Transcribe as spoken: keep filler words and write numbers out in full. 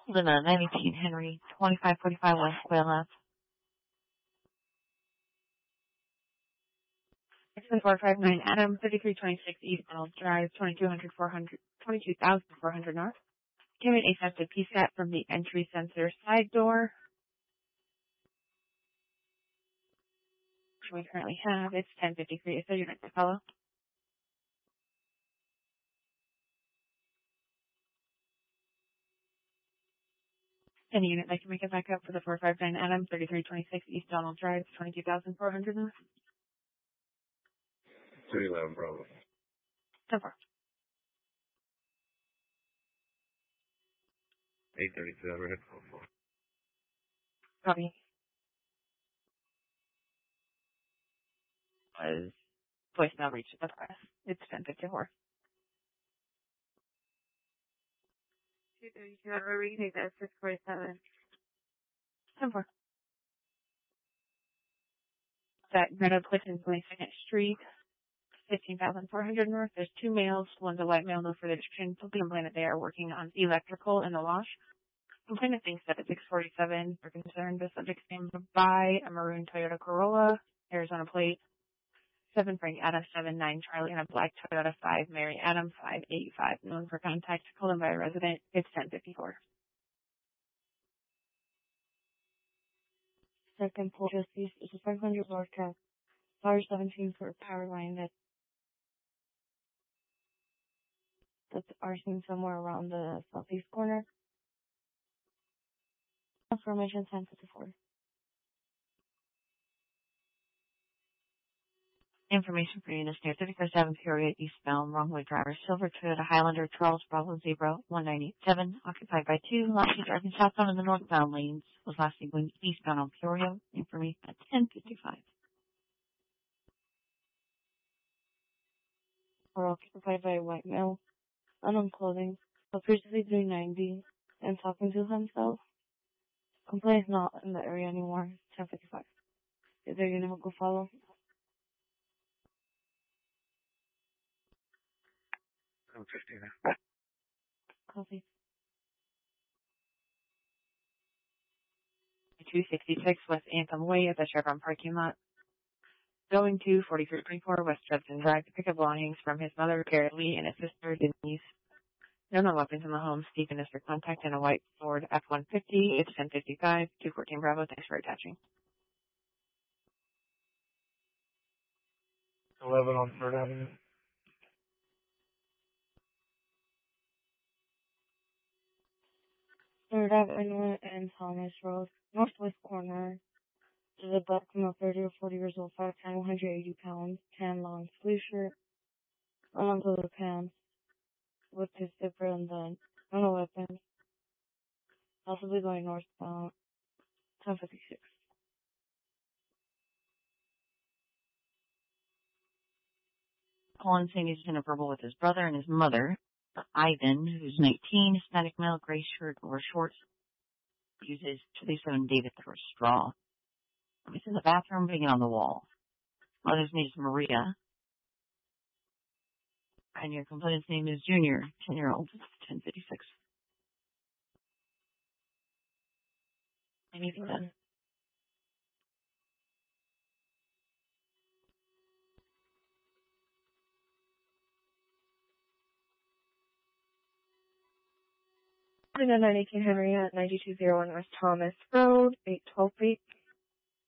Lima, nineteen Henry, twenty-five forty-five West Quail Ave. X four five nine Adam, thirty-three twenty-six East Donald Drive, twenty-two hundred, four hundred, twenty-two thousand four hundred North. Give me a accepted P SAT from the entry sensor side door. Which we currently have. It's ten fifty-three. Is there your next follow? Any unit that can make it back up for the four five nine Adam, thirty-three twenty-six East Donald Drive, twenty-two thousand four hundred North. two eleven Bravo. So far. eight thirty-two overhead. Copy. Was voicemail reached the press. It's ten fifty-four. two thirty-two over, we can take that six forty-seven. ten four. That Meadow Cliff in twenty-second Street, fifteen thousand four hundred North. There's two males. One's a white male, no further description. People complain that they are working on electrical in the wash. Complainant thinks that at six forty-seven, we're concerned the subject's name by a maroon Toyota Corolla, Arizona plate, seven Frank Adam seven nine Charlie, and a black Toyota five Mary Adam five eight five. Known for contact, called in by a resident. It's ten fifty-four. Second pole justice is a five hundred broadcast. Power seventeen for a power line that that's arcing somewhere around the southeast corner. Information ten fifty-four. Information for units near thirty-first Avenue Peoria eastbound, wrong-way driver, silver Toyota Highlander, Charles Bravo Zebra, one nine eight seven, occupied by two, lastly driving southbound in the northbound lanes, was lastly going eastbound on Peoria. Information at ten fifty-five. Are occupied by a white male, unknown clothing, appears to be doing ninety and talking to himself. Complaint is not in the area anymore. ten fifty-five. Is there unit will go follow? ten fifteen. Copy. two sixty-six West Anthem Way at the Chevron parking lot. Going to forty-three twenty-four West Judson Drive to pick up belongings from his mother, Garrett Lee, and his sister, Denise. No known weapons in the home. Stephen is for contact in a white Ford F one fifty. It's ten fifty-five. two fourteen Bravo. Thanks for attaching. eleven on Third Avenue. Third Avenue and Thomas Road, northwest corner. There's a black female, thirty or forty years old, five ten, one hundred eighty pounds, tan long sleeve shirt, long leather pants, with his zipper and then no weapons. Possibly going northbound. ten fifty-six. Colin saying he's in a verbal with his brother and his mother. Ivan, who's nineteen, Hispanic male, gray shirt over shorts, uses two thirty-seven David for a straw. He's in the bathroom, putting it on the wall. Mother's name is Maria. And your complainant's name is Junior, ten-year-old, ten fifty-six. Anything done? nine eighteen Henry at ninety-two oh one West Thomas Road, eight twelve feet.